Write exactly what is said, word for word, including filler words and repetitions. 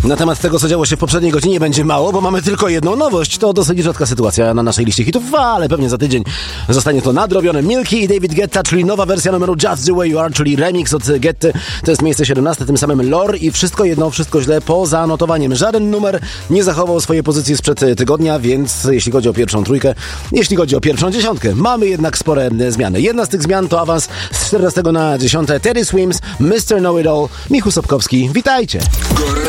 Na temat tego, co działo się w poprzedniej godzinie, będzie mało, bo mamy tylko jedną nowość. To dosyć rzadka sytuacja na naszej liście hitów, ale pewnie za tydzień zostanie to nadrobione. Milky i David Guetta, czyli nowa wersja numeru Just The Way You Are, czyli remix od Getty. To jest miejsce siedemnaste, tym samym Lore i wszystko jedno, wszystko źle poza notowaniem. Żaden numer nie zachował swojej pozycji sprzed tygodnia, więc jeśli chodzi o pierwszą trójkę, jeśli chodzi o pierwszą dziesiątkę, mamy jednak spore zmiany. Jedna z tych zmian to awans z czternastego na dziesiąte. Teddy Swims, mister Know It All, Michu Sobkowski. Witajcie!